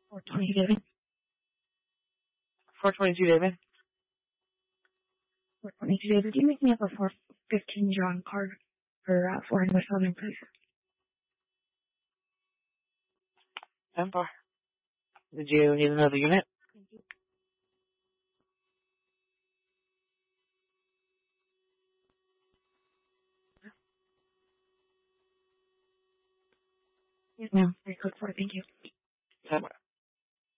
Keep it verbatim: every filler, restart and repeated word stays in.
four twenty, David. four twenty-two, David. four twenty-two, David. Do you make me up a four fifteen John card for uh, Foreign West Southern, please? ten four. Did you need another unit? Thank you. Yes, ma'am. Very quick for it. Thank you. ten four.